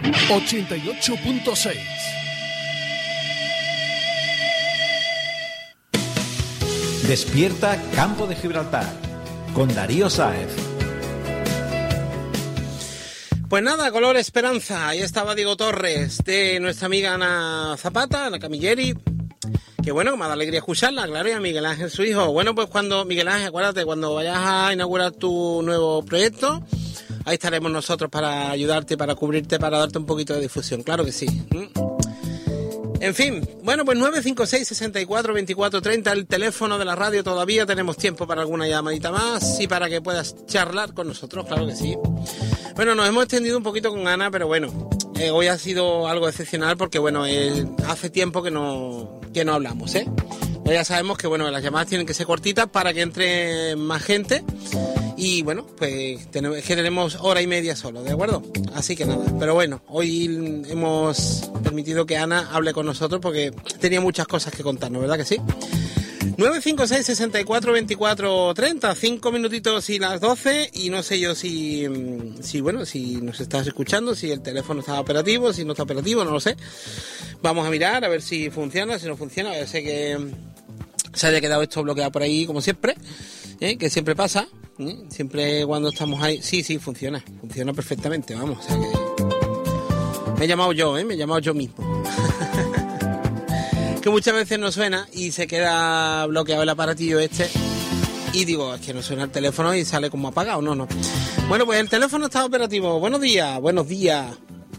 88.6. Despierta Campo de Gibraltar con Darío Sáez. Pues nada, color esperanza. Ahí estaba Diego Torres, de nuestra amiga Ana Zapata, Ana Camilleri. Que bueno, que me da alegría escucharla, claro, y a Miguel Ángel, su hijo. Bueno, pues cuando, Miguel Ángel, acuérdate, cuando vayas a inaugurar tu nuevo proyecto, ahí estaremos nosotros para ayudarte, para cubrirte, para darte un poquito de difusión, claro que sí. En fin, bueno, pues 956 64 24 30, el teléfono de la radio. Todavía tenemos tiempo para alguna llamadita más y para que puedas charlar con nosotros, claro que sí. Bueno, nos hemos extendido un poquito con Ana, pero bueno, hoy ha sido algo excepcional porque bueno, hace tiempo que no hablamos, ¿eh? Pero ya sabemos que bueno, las llamadas tienen que ser cortitas para que entre más gente. Y bueno, pues tenemos hora y media solo, ¿de acuerdo? Así que nada, pero bueno, hoy hemos permitido que Ana hable con nosotros porque tenía muchas cosas que contarnos, ¿verdad que sí? 956 64 24 30, 5 minutitos y las 12, y no sé yo si nos estás escuchando, si el teléfono está operativo, si no está operativo, no lo sé. Vamos a mirar a ver si funciona, si no funciona. Yo sé que se haya quedado esto bloqueado por ahí como siempre, que siempre pasa. Siempre cuando estamos ahí, sí, funciona perfectamente, vamos, o sea que me he llamado yo mismo. Que muchas veces no suena y se queda bloqueado el aparatillo este y digo, es que no suena el teléfono y sale como apagado, no. Bueno, pues el teléfono está operativo. Buenos días. Buenos días,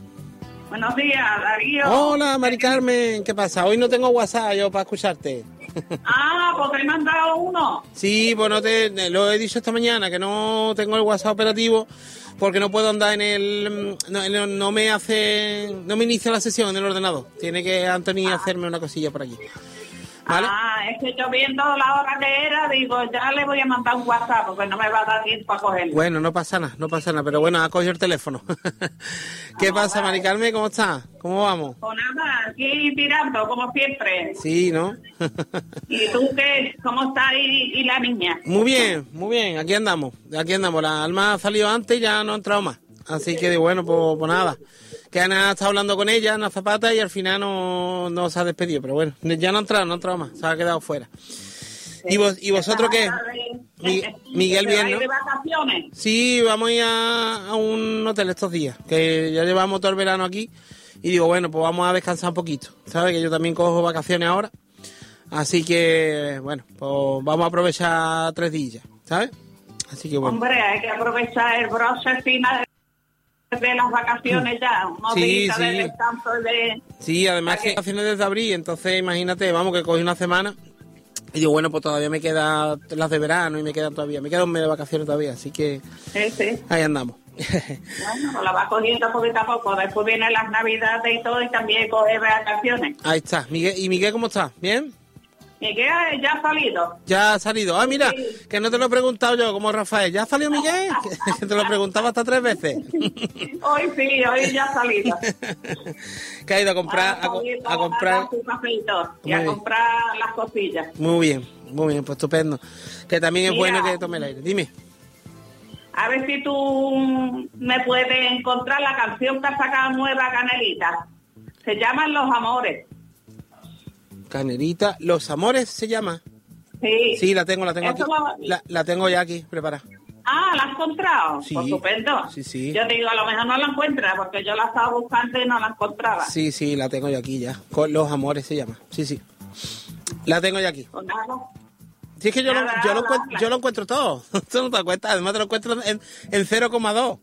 Darío. Hola, Mari Carmen, ¿qué pasa? Hoy no tengo WhatsApp yo para escucharte. Pues te he mandado uno. Sí, pues lo he dicho esta mañana, que no tengo el WhatsApp operativo porque no puedo andar no me inicia la sesión en el ordenador. Tiene que Anthony hacerme una cosilla por aquí. ¿Vale? Es que yo viendo la hora que era, digo, ya le voy a mandar un WhatsApp porque no me va a dar tiempo a cogerlo. Bueno, no pasa nada, pero bueno, ha cogido el teléfono. ¿Qué pasa, Mari Carmen? ¿Cómo estás? ¿Cómo vamos? Pues nada, aquí tirando, como siempre. Sí, ¿no? ¿Y tú qué? ¿Cómo estás y la niña? Muy bien, aquí andamos. La Alma ha salido antes y ya no ha entrado más. Así que, bueno, pues nada. Que Ana está hablando con ella, Ana Zapata, y al final no se ha despedido, pero bueno, ya no ha entrado más, se ha quedado fuera. ¿Y vosotros qué? Miguel, bien, ¿no? ¿De vacaciones? Sí, vamos a ir a un hotel estos días, que ya llevamos todo el verano aquí, y digo, bueno, pues vamos a descansar un poquito, ¿sabes? Que yo también cojo vacaciones ahora, así que, bueno, pues vamos a aprovechar 3 días, ¿sabes? Así que bueno. Hombre, hay que aprovechar el broche final de las vacaciones ya, sí. De descanso de... Sí, además que vacaciones desde abril, entonces imagínate, vamos, que cogí una semana y digo, bueno, pues todavía me quedan las de verano y me queda un mes de vacaciones todavía, así que sí. Ahí andamos. Bueno, pues la va cogiendo poquito a poco, después vienen las navidades y todo y también coge vacaciones. Ahí está. Miguel, ¿cómo está? ¿Bien? Miguel ya ha salido. Ya ha salido. Mira, sí. Que no te lo he preguntado yo, como Rafael. ¿Ya ha salido Miguel? Que te lo preguntaba hasta 3 veces. Hoy ya ha salido. Que ha ido a comprar... A comprar su cafeito y a comprar las cosillas. Muy bien, pues estupendo. Que también es bueno que tome el aire. Dime. A ver si tú me puedes encontrar la canción que ha sacado nueva Canelita. Se llaman Los Amores. Canelita, Los Amores se llama. Sí. Sí, la tengo aquí. La tengo ya aquí, preparada. ¿La has encontrado? Sí. Pues estupendo. Sí. Yo digo, a lo mejor no la encuentras, porque yo la estaba buscando y no la encontraba. Sí, la tengo yo aquí ya. Con Los Amores se llama. Sí. La tengo yo aquí. Pues nada. Sí, es que yo lo encuentro todo. Tú no te das cuenta. Además te lo encuentro en 0,2.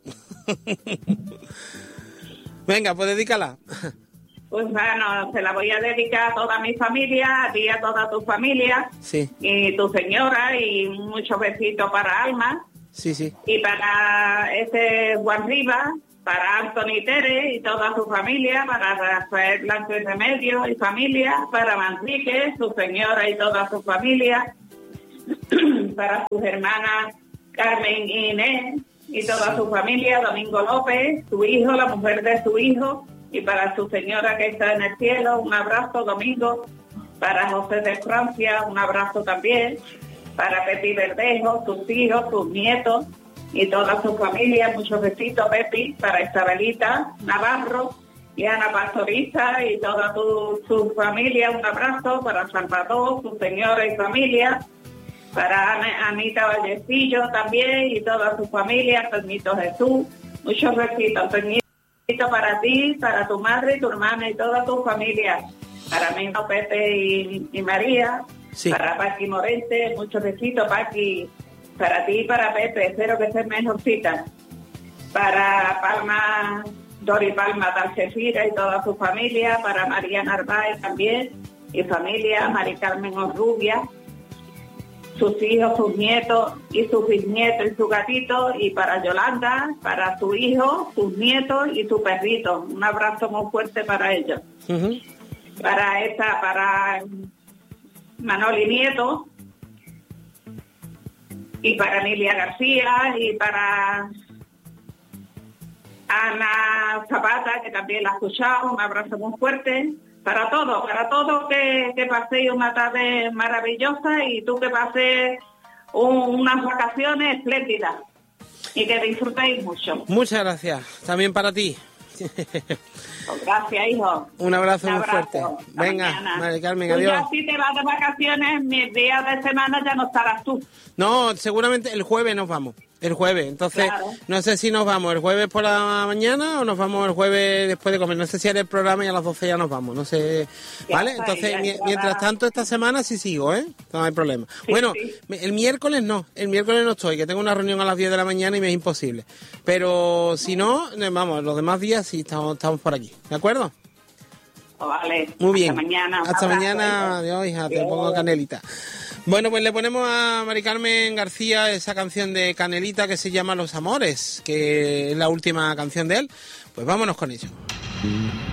Venga, pues dedícala. Pues bueno, se la voy a dedicar a toda mi familia, a ti y a toda tu familia. Sí. Y tu señora, y muchos besitos para Alma. Sí. Y para Juan Rivas, para Anthony Tere y toda su familia, para Rafael Blanco y Remedio y familia, para Manrique, su señora y toda su familia, para sus hermanas Carmen y Inés y toda su familia, Domingo López, su hijo, la mujer de su hijo, y para su señora que está en el cielo, un abrazo, Domingo. Para José de Francia, un abrazo también. Para Pepi Verdejo, sus hijos, sus nietos, y toda su familia. Muchos besitos, Pepi, para Isabelita Navarro y Ana Pastoriza y toda su familia. Un abrazo para Salvador, su señora y familia. Para Anita Vallecillo también y toda su familia. Permito Jesús. Muchos besitos. Permito para ti, para tu madre y tu hermana y toda tu familia. Para mí, Pepe y María. Sí. Para Paqui Morente. Muchos besitos, Paqui. Para ti y para Pepe. Espero que estés mejorcita. Para Palma, Dori Palma de Algeciras y toda su familia. Para María Narváez también y familia. Mari Carmen Orrubia. Sus hijos, sus nietos y sus bisnietos y su gatito, y para Yolanda, para su hijo, sus nietos y su perrito. Un abrazo muy fuerte para ellos. Uh-huh. Para Manoli Nieto, y para Emilia García, y para Ana Zapata, que también la ha escuchado. Un abrazo muy fuerte. Para todos, que paséis una tarde maravillosa y tú que pases unas vacaciones espléndidas y que disfrutéis mucho. Muchas gracias, también para ti. Gracias, hijo. Un abrazo muy fuerte. Venga, María Carmen, adiós. Ya si te vas de vacaciones, mis días de semana ya no estarás tú. No, seguramente el jueves nos vamos. El jueves, entonces Claro. No sé si nos vamos el jueves por la mañana o nos vamos el jueves después de comer. No sé si haré el programa y a las 12 ya nos vamos, no sé. Ya ¿Vale? está, Entonces, ya mientras tanto, esta semana sí sigo, ¿eh? No hay problema. Sí, bueno, sí. el miércoles no estoy, que tengo una reunión a las 10 de la mañana y me es imposible. Pero si no, vamos, los demás días sí estamos por aquí, ¿de acuerdo? Vale. Muy bien. Hasta mañana. Un Hasta abrazo, mañana. hijo. Adiós, hija. Te Adiós. pongo Canelita. Bueno, pues le ponemos a Mari Carmen García esa canción de Canelita que se llama Los Amores, que es la última canción de él. Pues vámonos con ello.